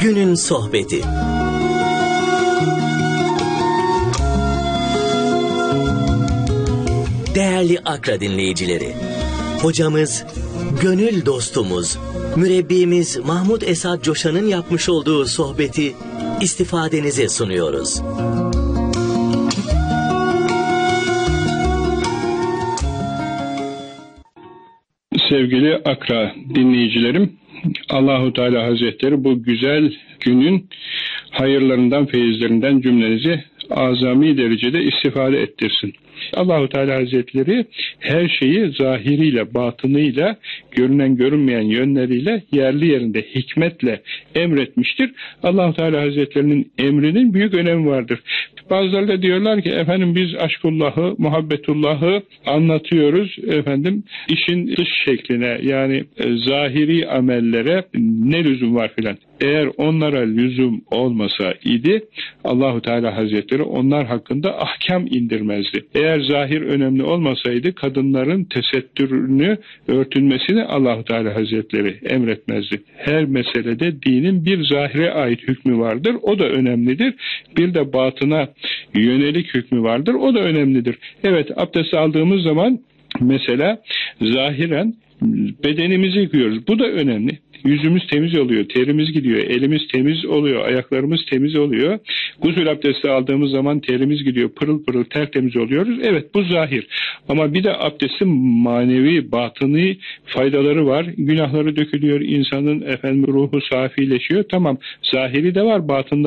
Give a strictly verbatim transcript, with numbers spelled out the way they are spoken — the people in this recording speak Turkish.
Günün sohbeti. Değerli Akra dinleyicileri, hocamız, gönül dostumuz, mürebbimiz Mahmud Esad Coşan'ın yapmış olduğu sohbeti istifadenize sunuyoruz. Sevgili Akra dinleyicilerim, Allahu Teala Hazretleri bu güzel günün hayırlarından, feyizlerinden cümlenizi azami derecede istifade ettirsin. Allahu Teala Hazretleri her şeyi zahiriyle, batınıyla, görünen görünmeyen yönleriyle, yerli yerinde hikmetle emretmiştir. Allahu Teala Hazretlerinin emrinin büyük önemi vardır. Bazıları da diyorlar ki efendim biz aşkullahı, muhabbetullahı anlatıyoruz efendim işin dış şekline, yani e, zahiri amellere ne lüzum var filan. Eğer onlara lüzum olmasa idi Allahu Teala Hazretleri onlar hakkında ahkam indirmezdi. Eğer zahir önemli olmasaydı kadınların tesettürünü, örtünmesini Allahu Teala Hazretleri emretmezdi. Her meselede dinin bir zahire ait hükmü vardır. O da önemlidir. Bir de batına yönelik hükmü vardır. O da önemlidir. Evet, abdest aldığımız zaman mesela zahiren bedenimizi yıkıyoruz. Bu da önemli. Yüzümüz temiz oluyor, terimiz gidiyor, elimiz temiz oluyor, ayaklarımız temiz oluyor. Gusül abdesti aldığımız zaman terimiz gidiyor, pırıl pırıl tertemiz oluyoruz. Evet, bu zahir. Ama bir de abdestin manevi, batıni faydaları var. Günahları dökülüyor, insanın efendim ruhu safileşiyor. Tamam, zahiri de var, batında